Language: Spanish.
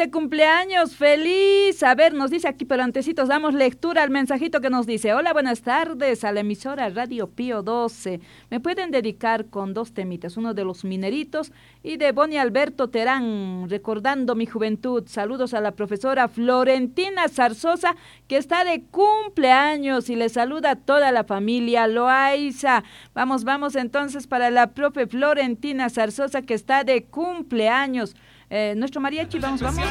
12 cumpleaños, feliz. A ver, nos dice aquí, pero antecitos damos lectura al mensajito que nos dice. Hola, buenas tardes a la emisora Radio Pío 12. Me pueden dedicar con 2 temitas, uno de Los Mineritos y de Boni Alberto Terán, recordando mi juventud. Saludos a la profesora Florentina Zarzosa, que está de cumpleaños, y le saluda a toda la familia Loaiza. Vamos entonces para la profe Florentina Zarzosa, que está de cumpleaños. Nuestro mariachi, vamos.